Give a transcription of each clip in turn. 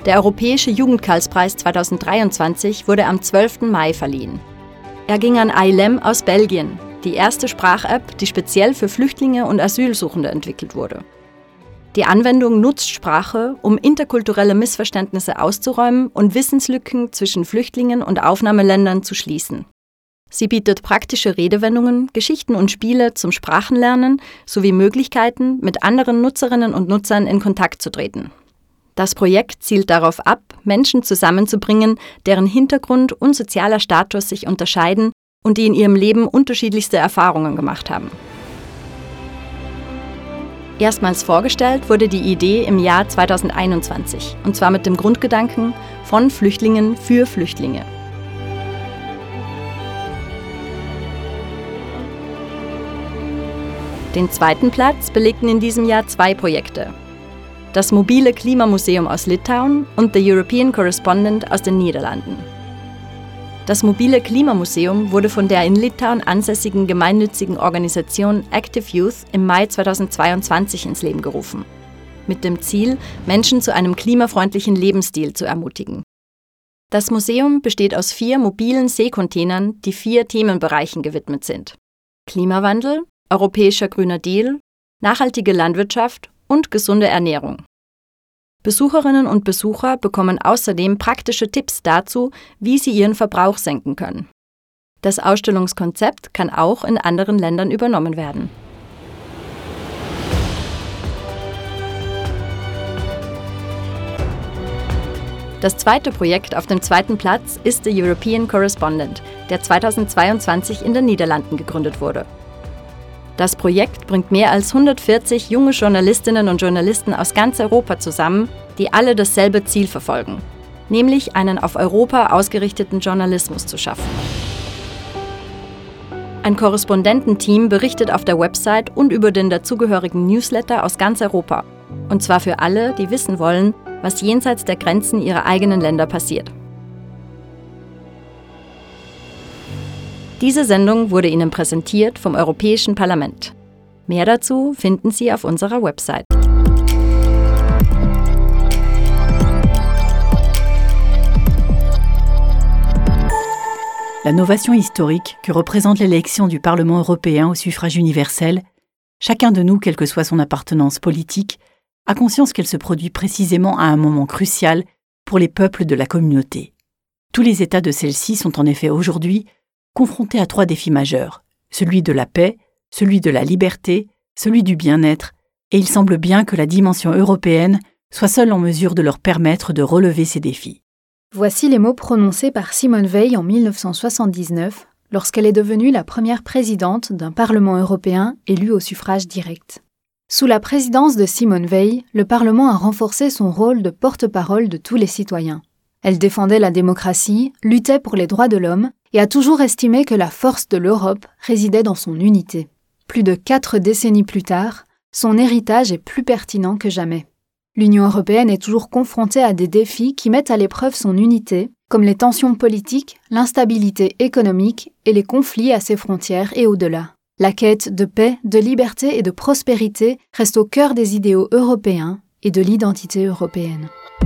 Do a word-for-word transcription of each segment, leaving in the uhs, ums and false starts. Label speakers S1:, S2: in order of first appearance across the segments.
S1: Der Europäische Jugendkarlspreis zweitausenddreiundzwanzig wurde am zwölften Mai verliehen. Er ging an iLem aus Belgien, die erste Sprach-App, die speziell für Flüchtlinge und Asylsuchende entwickelt wurde. Die Anwendung nutzt Sprache, um interkulturelle Missverständnisse auszuräumen und Wissenslücken zwischen Flüchtlingen und Aufnahmeländern zu schließen. Sie bietet praktische Redewendungen, Geschichten und Spiele zum Sprachenlernen sowie Möglichkeiten, mit anderen Nutzerinnen und Nutzern in Kontakt zu treten. Das Projekt zielt darauf ab, Menschen zusammenzubringen, deren Hintergrund und sozialer Status sich unterscheiden und die in ihrem Leben unterschiedlichste Erfahrungen gemacht haben. Erstmals vorgestellt wurde die Idee im Jahr zweitausendeinundzwanzig, und zwar mit dem Grundgedanken von Flüchtlingen für Flüchtlinge. Den zweiten Platz belegten in diesem Jahr zwei Projekte: das mobile Klimamuseum aus Litauen und The European Correspondent aus den Niederlanden. Das mobile Klimamuseum wurde von der in Litauen ansässigen gemeinnützigen Organisation Active Youth im Mai zweitausendzweiundzwanzig ins Leben gerufen, mit dem Ziel, Menschen zu einem klimafreundlichen Lebensstil zu ermutigen. Das Museum besteht aus vier mobilen Seekontainern, die vier Themenbereichen gewidmet sind: Klimawandel, Europäischer Grüner Deal, nachhaltige Landwirtschaft und gesunde Ernährung. Besucherinnen und Besucher bekommen außerdem praktische Tipps dazu, wie sie ihren Verbrauch senken können. Das Ausstellungskonzept kann auch in anderen Ländern übernommen werden. Das zweite Projekt auf dem zweiten Platz ist The European Correspondent, der zweitausendzweiundzwanzig in den Niederlanden gegründet wurde. Das Projekt bringt mehr als hundertvierzig junge Journalistinnen und Journalisten aus ganz Europa zusammen, die alle dasselbe Ziel verfolgen, nämlich einen auf Europa ausgerichteten Journalismus zu schaffen. Ein Korrespondententeam berichtet auf der Website und über den dazugehörigen Newsletter aus ganz Europa, und zwar für alle, die wissen wollen, was jenseits der Grenzen ihrer eigenen Länder passiert. Diese Sendung wurde Ihnen präsentiert vom Europäischen Parlament. Mehr dazu finden Sie auf unserer Website.
S2: La novation historique que représente l'élection du Parlement européen au suffrage universel, chacun de nous, quelle que soit son appartenance politique, a conscience qu'elle se produit précisément à un moment crucial pour les peuples de la communauté. Tous les États de celle-ci sont en effet aujourd'hui confrontés à trois défis majeurs, celui de la paix, celui de la liberté, celui du bien-être, et il semble bien que la dimension européenne soit seule en mesure de leur permettre de relever ces défis.
S3: Voici les mots prononcés par Simone Veil en mille neuf cent soixante-dix-neuf, lorsqu'elle est devenue la première présidente d'un Parlement européen élu au suffrage direct. Sous la présidence de Simone Veil, le Parlement a renforcé son rôle de porte-parole de tous les citoyens. Elle défendait la démocratie, luttait pour les droits de l'homme et a toujours estimé que la force de l'Europe résidait dans son unité. Plus de quatre décennies plus tard, son héritage est plus pertinent que jamais. L'Union européenne est toujours confrontée à des défis qui mettent à l'épreuve son unité, comme les tensions politiques, l'instabilité économique et les conflits à ses frontières et au-delà. La quête de paix, de liberté et de prospérité reste au cœur des idéaux européens et de l'identité européenne.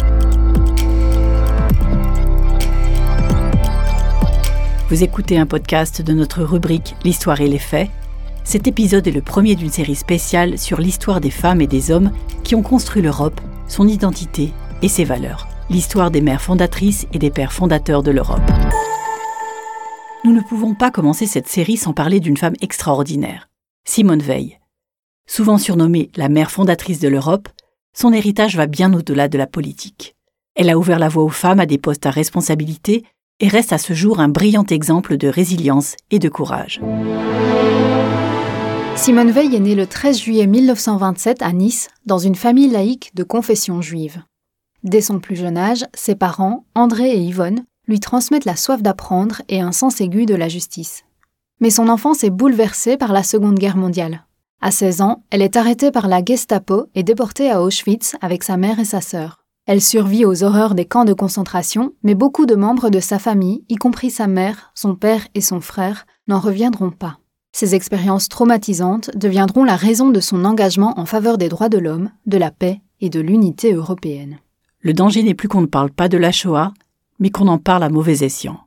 S2: Vous écoutez un podcast de notre rubrique « L'histoire et les faits ». Cet épisode est le premier d'une série spéciale sur l'histoire des femmes et des hommes qui ont construit l'Europe, son identité et ses valeurs. L'histoire des mères fondatrices et des pères fondateurs de l'Europe. Nous ne pouvons pas commencer cette série sans parler d'une femme extraordinaire, Simone Veil. Souvent surnommée la mère fondatrice de l'Europe, son héritage va bien au-delà de la politique. Elle a ouvert la voie aux femmes à des postes à responsabilité et reste à ce jour un brillant exemple de résilience et de courage.
S3: Simone Veil est née le treize juillet mille neuf cent vingt-sept à Nice, dans une famille laïque de confession juive. Dès son plus jeune âge, ses parents, André et Yvonne, lui transmettent la soif d'apprendre et un sens aigu de la justice. Mais son enfance est bouleversée par la Seconde Guerre mondiale. À seize ans, elle est arrêtée par la Gestapo et déportée à Auschwitz avec sa mère et sa sœur. Elle survit aux horreurs des camps de concentration, mais beaucoup de membres de sa famille, y compris sa mère, son père et son frère, n'en reviendront pas. Ces expériences traumatisantes deviendront la raison de son engagement en faveur des droits de l'homme, de la paix et de l'unité européenne.
S2: Le danger n'est plus qu'on ne parle pas de la Shoah, mais qu'on en parle à mauvais escient.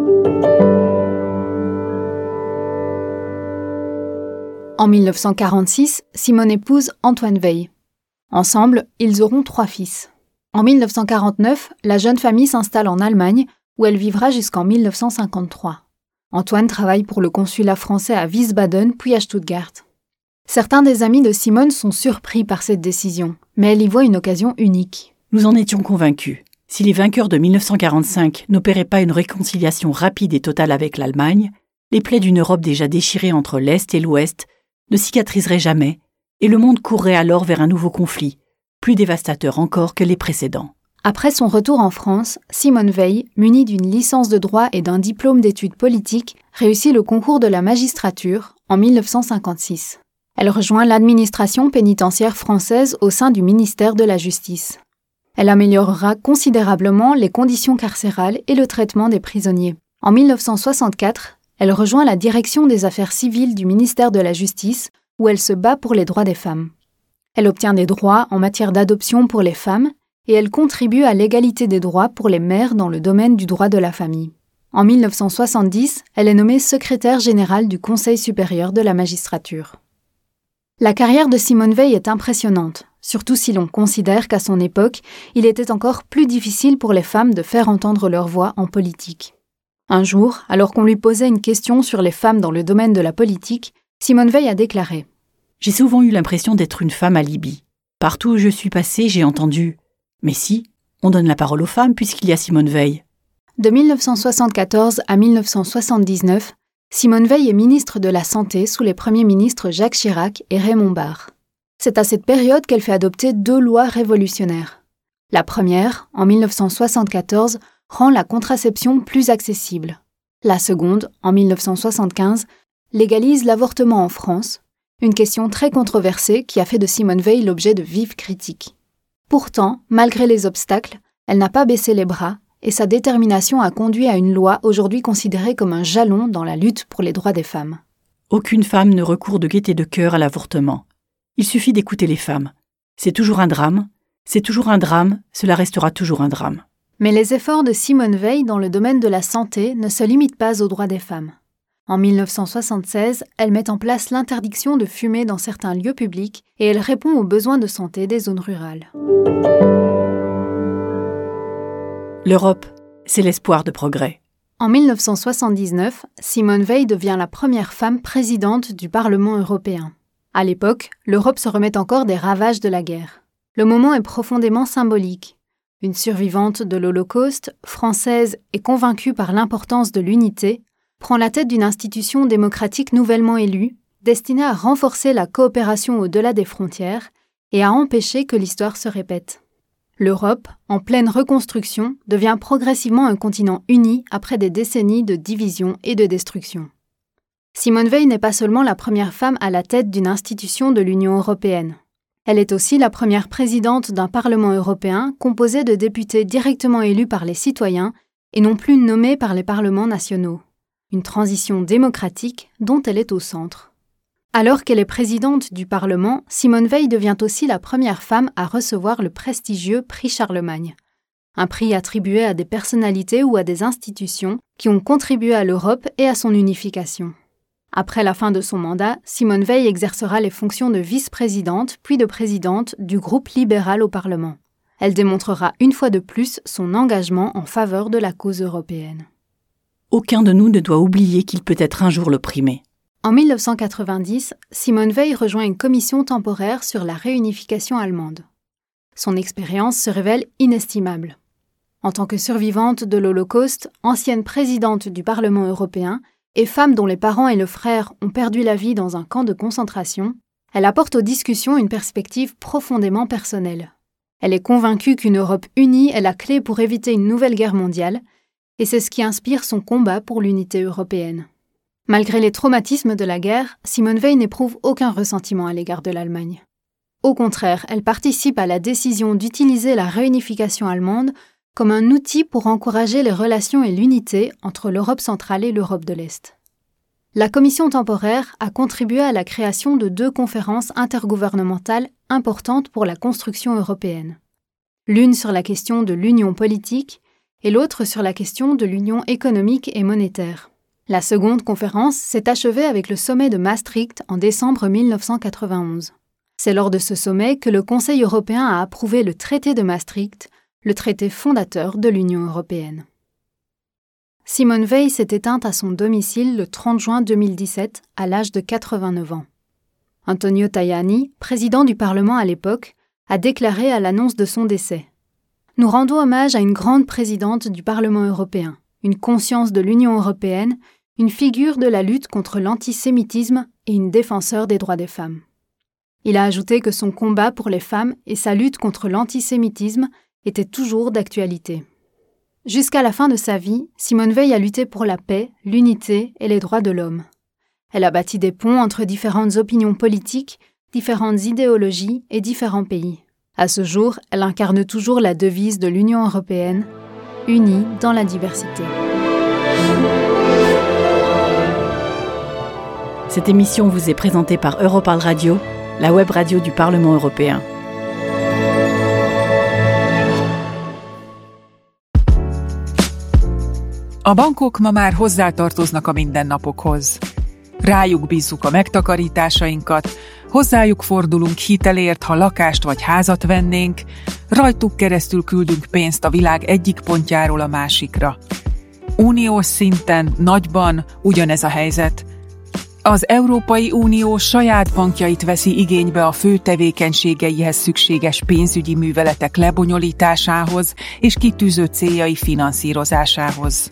S3: En mille neuf cent quarante-six, Simone épouse Antoine Weil. Ensemble, ils auront trois fils. En mille neuf cent quarante-neuf, la jeune famille s'installe en Allemagne, où elle vivra jusqu'en mille neuf cent cinquante-trois. Antoine travaille pour le consulat français à Wiesbaden puis à Stuttgart. Certains des amis de Simone sont surpris par cette décision, mais elle y voit une occasion unique.
S2: Nous en étions convaincus. Si les vainqueurs de mille neuf cent quarante-cinq n'opéraient pas une réconciliation rapide et totale avec l'Allemagne, les plaies d'une Europe déjà déchirée entre l'Est et l'Ouest ne cicatriseraient jamais, et le monde courrait alors vers un nouveau conflit, plus dévastateur encore que les précédents.
S3: Après son retour en France, Simone Weil, munie d'une licence de droit et d'un diplôme d'études politiques, réussit le concours de la magistrature en mille neuf cent cinquante-six. Elle rejoint l'administration pénitentiaire française au sein du ministère de la Justice. Elle améliorera considérablement les conditions carcérales et le traitement des prisonniers. En mille neuf cent soixante-quatre, elle rejoint la direction des affaires civiles du ministère de la Justice, où elle se bat pour les droits des femmes. Elle obtient des droits en matière d'adoption pour les femmes et elle contribue à l'égalité des droits pour les mères dans le domaine du droit de la famille. En mille neuf cent soixante-dix, elle est nommée secrétaire générale du Conseil supérieur de la magistrature. La carrière de Simone Weil est impressionnante, surtout si l'on considère qu'à son époque, il était encore plus difficile pour les femmes de faire entendre leur voix en politique. Un jour, alors qu'on lui posait une question sur les femmes dans le domaine de la politique, Simone Weil a déclaré «
S2: J'ai souvent eu l'impression d'être une femme alibi. Partout où je suis passée, j'ai entendu « Mais si, on donne la parole aux femmes puisqu'il y a Simone Weil. »
S3: De mille neuf cent soixante-quatorze à mille neuf cent soixante-dix-neuf, Simone Weil est ministre de la Santé sous les premiers ministres Jacques Chirac et Raymond Barre. C'est à cette période qu'elle fait adopter deux lois révolutionnaires. La première, en mille neuf cent soixante-quatorze, rend la contraception plus accessible. La seconde, en mille neuf cent soixante-quinze, légalise l'avortement en France, une question très controversée qui a fait de Simone Weil l'objet de vives critiques. Pourtant, malgré les obstacles, elle n'a pas baissé les bras et sa détermination a conduit à une loi aujourd'hui considérée comme un jalon dans la lutte pour les droits des femmes.
S2: Aucune femme ne recourt de gaieté de cœur à l'avortement. Il suffit d'écouter les femmes. C'est toujours un drame, c'est toujours un drame, cela restera toujours un drame.
S3: Mais les efforts de Simone Weil dans le domaine de la santé ne se limitent pas aux droits des femmes. En mille neuf cent soixante-seize, elle met en place l'interdiction de fumer dans certains lieux publics et elle répond aux besoins de santé des zones rurales.
S2: L'Europe, c'est l'espoir de progrès.
S3: En mille neuf cent soixante-dix-neuf, Simone Weil devient la première femme présidente du Parlement européen. À l'époque, l'Europe se remet encore des ravages de la guerre. Le moment est profondément symbolique. Une survivante de l'Holocauste, française et convaincue par l'importance de l'unité, prend la tête d'une institution démocratique nouvellement élue, destinée à renforcer la coopération au-delà des frontières et à empêcher que l'histoire se répète. L'Europe, en pleine reconstruction, devient progressivement un continent uni après des décennies de division et de destruction. Simone Weil n'est pas seulement la première femme à la tête d'une institution de l'Union européenne. Elle est aussi la première présidente d'un Parlement européen composé de députés directement élus par les citoyens et non plus nommés par les parlements nationaux. Une transition démocratique dont elle est au centre. Alors qu'elle est présidente du Parlement, Simone Weil devient aussi la première femme à recevoir le prestigieux prix Charlemagne, un prix attribué à des personnalités ou à des institutions qui ont contribué à l'Europe et à son unification. Après la fin de son mandat, Simone Weil exercera les fonctions de vice-présidente puis de présidente du groupe libéral au Parlement. Elle démontrera une fois de plus son engagement en faveur de la cause européenne.
S2: Aucun de nous ne doit oublier qu'il peut être un jour l'opprimé.
S3: En mille neuf cent quatre-vingt-dix, Simone Weil rejoint une commission temporaire sur la réunification allemande. Son expérience se révèle inestimable. En tant que survivante de l'Holocauste, ancienne présidente du Parlement européen et femme dont les parents et le frère ont perdu la vie dans un camp de concentration, elle apporte aux discussions une perspective profondément personnelle. Elle est convaincue qu'une Europe unie est la clé pour éviter une nouvelle guerre mondiale, et c'est ce qui inspire son combat pour l'unité européenne. Malgré les traumatismes de la guerre, Simone Weil n'éprouve aucun ressentiment à l'égard de l'Allemagne. Au contraire, elle participe à la décision d'utiliser la réunification allemande comme un outil pour encourager les relations et l'unité entre l'Europe centrale et l'Europe de l'Est. La commission temporaire a contribué à la création de deux conférences intergouvernementales importantes pour la construction européenne. l'une sur la question de l'union politique et l'autre sur la question de l'union économique et monétaire. La seconde conférence s'est achevée avec le sommet de Maastricht en décembre mille neuf cent quatre-vingt-onze. C'est lors de ce sommet que le Conseil européen a approuvé le traité de Maastricht, le traité fondateur de l'Union européenne. Simone Veil s'est éteinte à son domicile le trente juin deux mille dix-sept, à l'âge de quatre-vingt-neuf ans. Antonio Tajani, président du Parlement à l'époque, a déclaré à l'annonce de son décès : « Nous rendons hommage à une grande présidente du Parlement européen, une conscience de l'Union européenne, une figure de la lutte contre l'antisémitisme et une défenseur des droits des femmes. » Il a ajouté que son combat pour les femmes et sa lutte contre l'antisémitisme étaient toujours d'actualité. Jusqu'à la fin de sa vie, Simone Veil a lutté pour la paix, l'unité et les droits de l'homme. Elle a bâti des ponts entre différentes opinions politiques, différentes idéologies et différents pays. À ce jour, elle incarne toujours la devise de l'Union européenne, unie dans la diversité.
S2: Cette émission vous est présentée par Europarl Radio, la web radio du Parlement européen.
S4: A bankok ma már hozzátartoznak a mindennapokhoz. Rájuk bízzuk a megtakarításainkat, hozzájuk fordulunk hitelért, ha lakást vagy házat vennénk, rajtuk keresztül küldünk pénzt a világ egyik pontjáról a másikra. Uniós szinten, nagyban ugyanez a helyzet. Az Európai Unió saját bankjait veszi igénybe a fő tevékenységeihez szükséges pénzügyi műveletek lebonyolításához és kitűzött céljai finanszírozásához.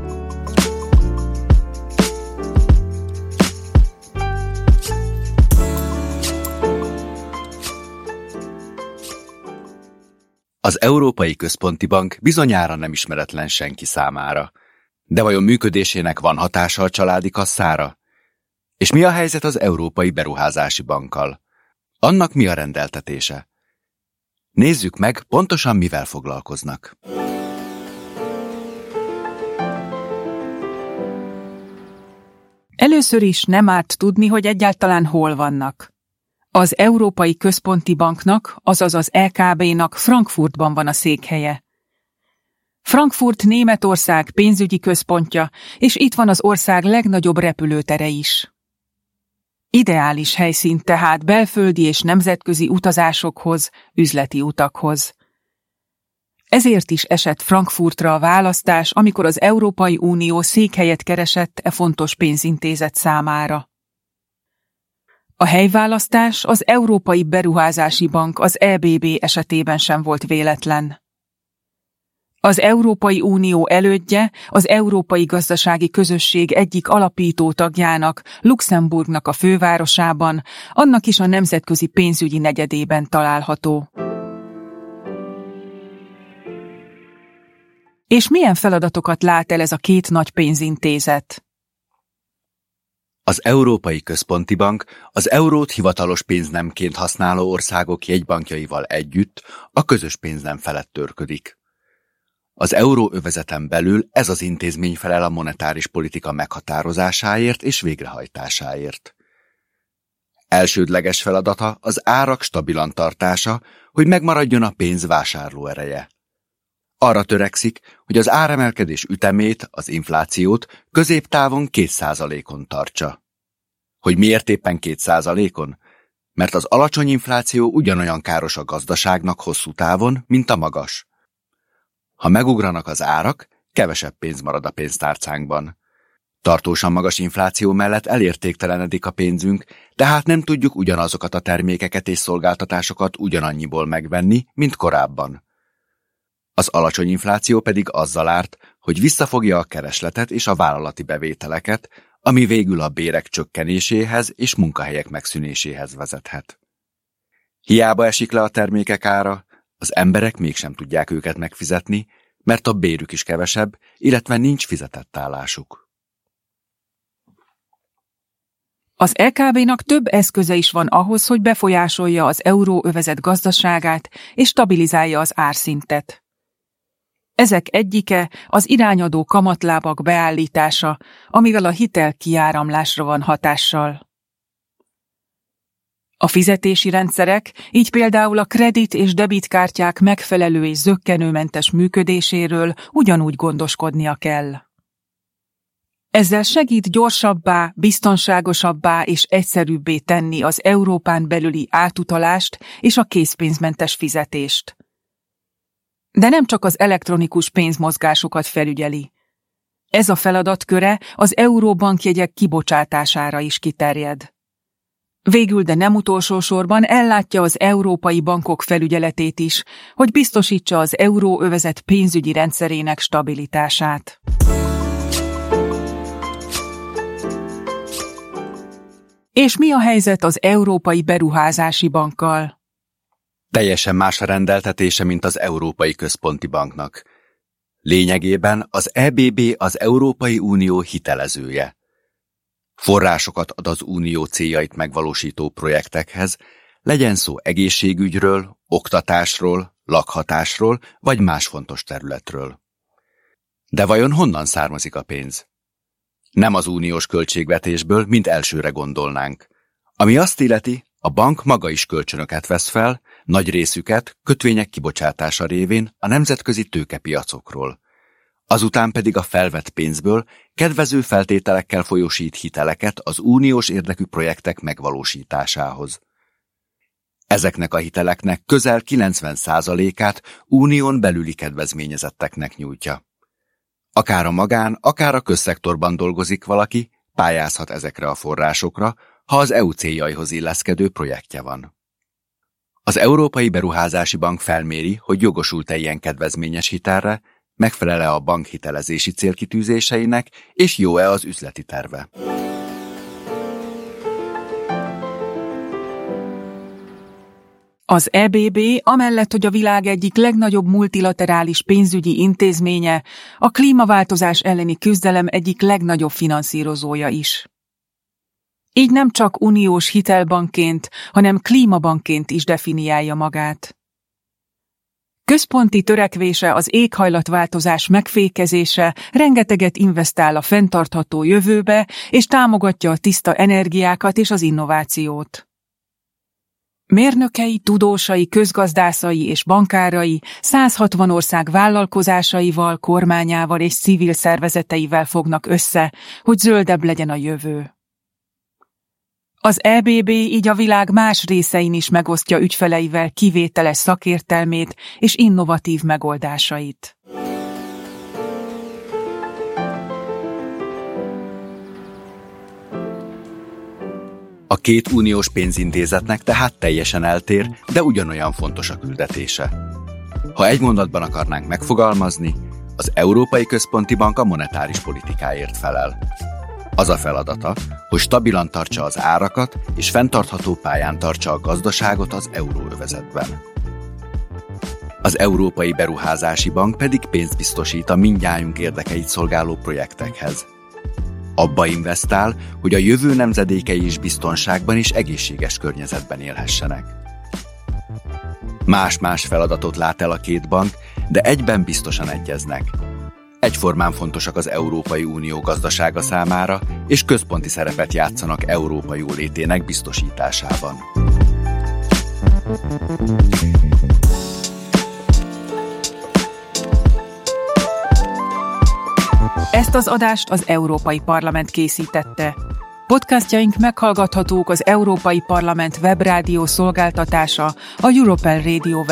S5: Az Európai Központi Bank bizonyára nem ismeretlen senki számára. De vajon működésének van hatása a családi kasszára? És mi a helyzet az Európai Beruházási Bankkal? Annak mi a rendeltetése? Nézzük meg, pontosan mivel foglalkoznak.
S4: Először is nem árt tudni, hogy egyáltalán hol vannak. Az Európai Központi Banknak, azaz az é ká bé-nak Frankfurtban van a székhelye. Frankfurt Németország pénzügyi központja, és itt van az ország legnagyobb repülőtere is. Ideális helyszín tehát belföldi és nemzetközi utazásokhoz, üzleti utakhoz. Ezért is esett Frankfurtra a választás, amikor az Európai Unió székhelyet keresett e fontos pénzintézet számára. A helyválasztás az Európai Beruházási Bank, az é bé bé esetében sem volt véletlen. Az Európai Unió elődje, az Európai Gazdasági Közösség egyik alapító tagjának, Luxemburgnak a fővárosában, annak is a nemzetközi pénzügyi negyedében található. És milyen feladatokat lát el ez a két nagy pénzintézet?
S5: Az Európai Központi Bank az eurót hivatalos pénznemként használó országok jegybankjaival együtt a közös pénznem felett törködik. Az euróövezeten belül ez az intézmény felel a monetáris politika meghatározásáért és végrehajtásáért. Elsődleges feladata az árak stabilan tartása, hogy megmaradjon a pénz vásárlóereje. Arra törekszik, hogy az áremelkedés ütemét, az inflációt középtávon két százalékon tartsa. Hogy miért éppen két százalékon? Mert az alacsony infláció ugyanolyan káros a gazdaságnak hosszú távon, mint a magas. Ha megugranak az árak, kevesebb pénz marad a pénztárcánkban. Tartósan magas infláció mellett elértéktelenedik a pénzünk, tehát nem tudjuk ugyanazokat a termékeket és szolgáltatásokat ugyanannyiból megvenni, mint korábban. Az alacsony infláció pedig azzal árt, hogy visszafogja a keresletet és a vállalati bevételeket, ami végül a bérek csökkenéséhez és munkahelyek megszűnéséhez vezethet. Hiába esik le a termékek ára, az emberek mégsem tudják őket megfizetni, mert a bérük is kevesebb, illetve nincs fizetett állásuk.
S4: Az é ká bé-nak több eszköze is van ahhoz, hogy befolyásolja az euróövezet gazdaságát és stabilizálja az árszintet. Ezek egyike az irányadó kamatlábak beállítása, amivel a hitel kiáramlásra van hatással. A fizetési rendszerek, így például a kredit- és debitkártyák megfelelő és zökkenőmentes működéséről ugyanúgy gondoskodnia kell. Ezzel segít gyorsabbá, biztonságosabbá és egyszerűbbé tenni az Európán belüli átutalást és a készpénzmentes fizetést. De nem csak az elektronikus pénzmozgásokat felügyeli. Ez a feladatköre az euróbankjegyek kibocsátására is kiterjed. Végül, de nem utolsó sorban ellátja az európai bankok felügyeletét is, hogy biztosítsa az euróövezet pénzügyi rendszerének stabilitását. És mi a helyzet az Európai Beruházási Bankkal?
S5: Teljesen más a rendeltetése, mint az Európai Központi Banknak. Lényegében az é bé bé az Európai Unió hitelezője. Forrásokat ad az unió céljait megvalósító projektekhez, legyen szó egészségügyről, oktatásról, lakhatásról vagy más fontos területről. De vajon honnan származik a pénz? Nem az uniós költségvetésből, mint elsőre gondolnánk. Ami azt illeti, a bank maga is kölcsönöket vesz fel, nagy részüket kötvények kibocsátása révén a nemzetközi tőkepiacokról. Azután pedig a felvett pénzből kedvező feltételekkel folyósít hiteleket az uniós érdekű projektek megvalósításához. Ezeknek a hiteleknek közel kilencven százalékát unión belüli kedvezményezetteknek nyújtja. Akár a magán, akár a közszektorban dolgozik valaki, pályázhat ezekre a forrásokra, ha az é u céljaihoz illeszkedő projektje van. Az Európai Beruházási Bank felméri, hogy jogosult-e ilyen kedvezményes hitelre, megfelel-e a bank hitelezési célkitűzéseinek, és jó-e az üzleti terve.
S4: Az é bé bé, amellett, hogy a világ egyik legnagyobb multilaterális pénzügyi intézménye, a klímaváltozás elleni küzdelem egyik legnagyobb finanszírozója is. Így nem csak uniós hitelbankként, hanem klímabankként is definiálja magát. Központi törekvése az éghajlatváltozás megfékezése, rengeteget investál a fenntartható jövőbe, és támogatja a tiszta energiákat és az innovációt. Mérnökei, tudósai, közgazdászai és bankárai száz hatvan ország vállalkozásaival, kormányával és civil szervezeteivel fognak össze, hogy zöldebb legyen a jövő. Az é bé bé így a világ más részein is megosztja ügyfeleivel kivételes szakértelmét és innovatív megoldásait.
S5: A két uniós pénzintézetnek tehát teljesen eltér, de ugyanolyan fontos a küldetése. Ha egy mondatban akarnánk megfogalmazni, az Európai Központi Bank a monetáris politikáért felel. Az a feladata, hogy stabilan tartsa az árakat és fenntartható pályán tartsa a gazdaságot az euróövezetben. Az Európai Beruházási Bank pedig pénzt biztosít a mindnyájunk érdekeit szolgáló projektekhez. Abba investál, hogy a jövő nemzedékei is biztonságban és egészséges környezetben élhessenek. Más-más feladatot lát el a két bank, de egyben biztosan egyeznek. Egyformán fontosak az Európai Unió gazdasága számára, és központi szerepet játszanak Európa jólétének biztosításában.
S4: Ezt az adást az Európai Parlament készítette. Podcastjaink meghallgathatók az Európai Parlament webrádió szolgáltatása, a Europel Radio